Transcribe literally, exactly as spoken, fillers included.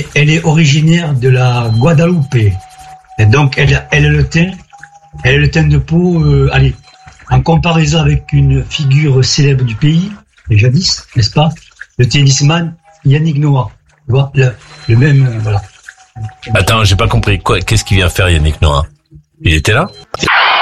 est, elle est originaire de la Guadeloupe. Et donc, elle, elle a le teint, elle a le teint de peau, euh, allez, en comparaison avec une figure célèbre du pays, et jadis, n'est-ce pas, le tennisman Yannick Noah. Tu vois, le, le même, euh, voilà. Attends, j'ai pas compris. Quoi, qu'est-ce qu'il vient faire Yannick Noah? Il était là?